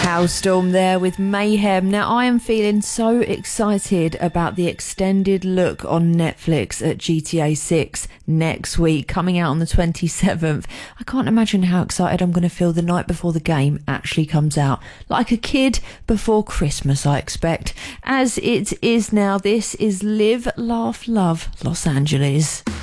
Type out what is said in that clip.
Halestorm there with Mayhem. Now, I am feeling so excited about the extended look on Netflix at GTA 6 next week, coming out on the 27th. I can't imagine how excited I'm going to feel the night before the game actually comes out. Like a kid before Christmas, I expect. As it is now, this is Live, Laugh, Love Los Angeles.